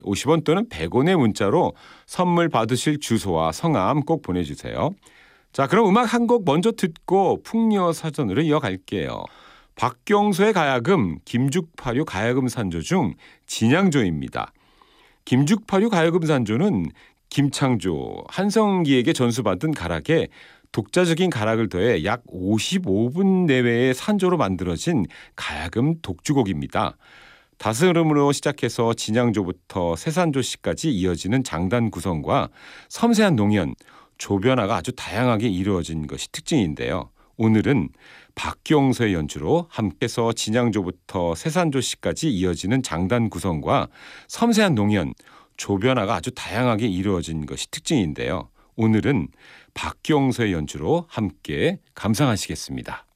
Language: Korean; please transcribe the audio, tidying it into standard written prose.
50원 또는 100원의 문자로 선물 받으실 주소와 성함 꼭 보내주세요. 자, 그럼 음악 한 곡 먼저 듣고 풍요 사전으로 이어갈게요. 박경수의 가야금, 김죽파류 가야금 산조 중 진양조입니다. 김죽파류 가야금 산조는 김창조, 한성기에게 전수받은 가락에 독자적인 가락을 더해 약 55분 내외의 산조로 만들어진 가야금 독주곡입니다. 다스름으로 시작해서 진양조부터 세산조시까지 이어지는 장단 구성과 섬세한 농연, 조변화가 아주 다양하게 이루어진 것이 특징인데요. 오늘은 박경서의 연주로 함께서 진양조부터 세산조시까지 이어지는 장단 구성과 섬세한 농연, 조변화가 아주 다양하게 이루어진 것이 특징인데요. 오늘은 박경서의 연주로 함께 감상하시겠습니다.